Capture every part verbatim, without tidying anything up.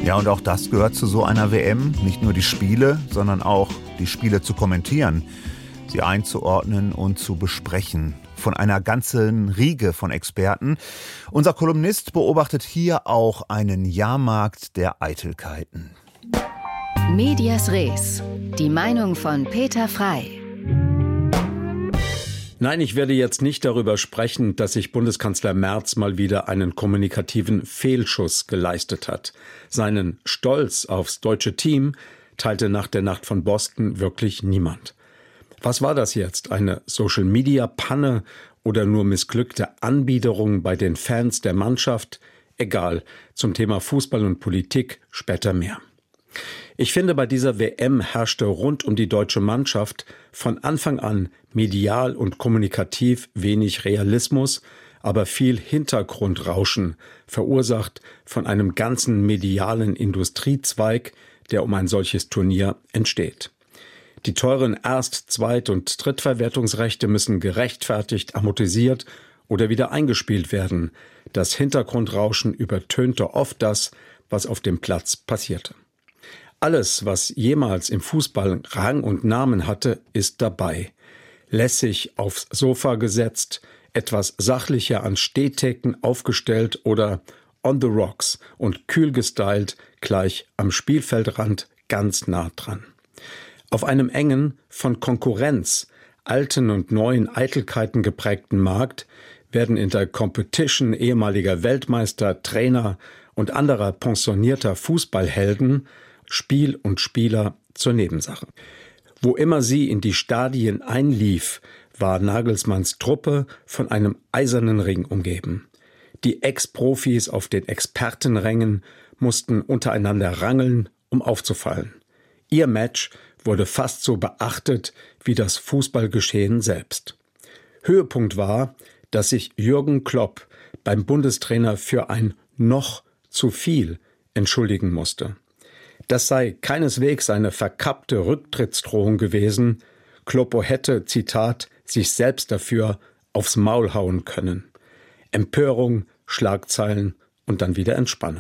Ja, und auch das gehört zu so einer W M. Nicht nur die Spiele, sondern auch die Spiele zu kommentieren, sie einzuordnen und zu besprechen. Von einer ganzen Riege von Experten. Unser Kolumnist beobachtet hier auch einen Jahrmarkt der Eitelkeiten. Medias Res. Die Meinung von Peter Frey. Nein, ich werde jetzt nicht darüber sprechen, dass sich Bundeskanzler Merz mal wieder einen kommunikativen Fehlschuss geleistet hat. Seinen Stolz aufs deutsche Team teilte nach der Nacht von Boston wirklich niemand. Was war das jetzt? Eine Social-Media-Panne oder nur missglückte Anbiederung bei den Fans der Mannschaft? Egal, zum Thema Fußball und Politik später mehr. Ich finde, bei dieser W M herrschte rund um die deutsche Mannschaft von Anfang an medial und kommunikativ wenig Realismus, aber viel Hintergrundrauschen, verursacht von einem ganzen medialen Industriezweig, der um ein solches Turnier entsteht. Die teuren Erst-, Zweit- und Drittverwertungsrechte müssen gerechtfertigt, amortisiert oder wieder eingespielt werden. Das Hintergrundrauschen übertönte oft das, was auf dem Platz passierte. Alles, was jemals im Fußball Rang und Namen hatte, ist dabei. Lässig aufs Sofa gesetzt, etwas sachlicher an Stehtheken aufgestellt oder on the rocks und kühl gestylt, gleich am Spielfeldrand ganz nah dran. Auf einem engen, von Konkurrenz, alten und neuen Eitelkeiten geprägten Markt werden in der Competition ehemaliger Weltmeister, Trainer und anderer pensionierter Fußballhelden Spiel und Spieler zur Nebensache. Wo immer sie in die Stadien einlief, war Nagelsmanns Truppe von einem eisernen Ring umgeben. Die Ex-Profis auf den Expertenrängen mussten untereinander rangeln, um aufzufallen. Ihr Match wurde fast so beachtet wie das Fußballgeschehen selbst. Höhepunkt war, dass sich Jürgen Klopp beim Bundestrainer für ein noch zu viel entschuldigen musste. Das sei keineswegs eine verkappte Rücktrittsdrohung gewesen. Kloppo hätte, Zitat, sich selbst dafür aufs Maul hauen können. Empörung, Schlagzeilen und dann wieder Entspannung.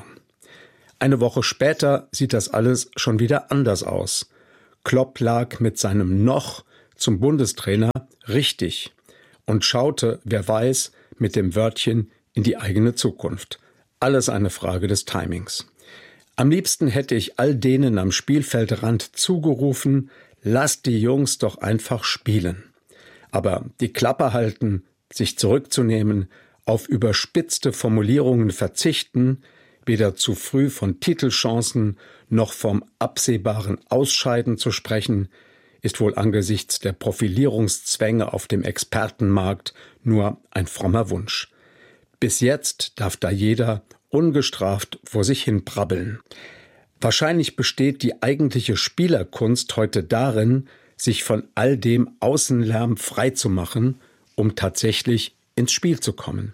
Eine Woche später sieht das alles schon wieder anders aus. Klopp lag mit seinem Noch zum Bundestrainer richtig und schaute, wer weiß, mit dem Wörtchen in die eigene Zukunft. Alles eine Frage des Timings. Am liebsten hätte ich all denen am Spielfeldrand zugerufen, lasst die Jungs doch einfach spielen. Aber die Klappe halten, sich zurückzunehmen, auf überspitzte Formulierungen verzichten, weder zu früh von Titelchancen noch vom absehbaren Ausscheiden zu sprechen, ist wohl angesichts der Profilierungszwänge auf dem Expertenmarkt nur ein frommer Wunsch. Bis jetzt darf da jeder ungestraft vor sich hin brabbeln. Wahrscheinlich besteht die eigentliche Spielerkunst heute darin, sich von all dem Außenlärm freizumachen, um tatsächlich ins Spiel zu kommen.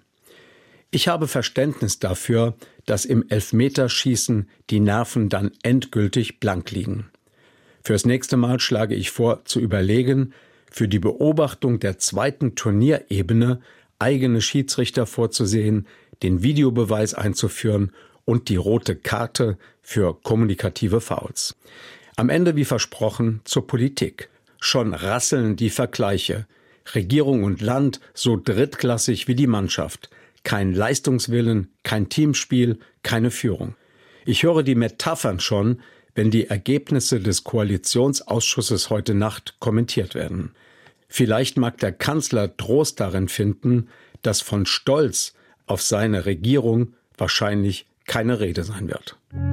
Ich habe Verständnis dafür, dass im Elfmeterschießen die Nerven dann endgültig blank liegen. Fürs nächste Mal schlage ich vor, zu überlegen, für die Beobachtung der zweiten Turnierebene eigene Schiedsrichter vorzusehen, den Videobeweis einzuführen und die rote Karte für kommunikative Fouls. Am Ende, wie versprochen, zur Politik. Schon rasseln die Vergleiche. Regierung und Land so drittklassig wie die Mannschaft. Kein Leistungswillen, kein Teamspiel, keine Führung. Ich höre die Metaphern schon, wenn die Ergebnisse des Koalitionsausschusses heute Nacht kommentiert werden. Vielleicht mag der Kanzler Trost darin finden, dass von Stolz auf seine Regierung wahrscheinlich keine Rede sein wird.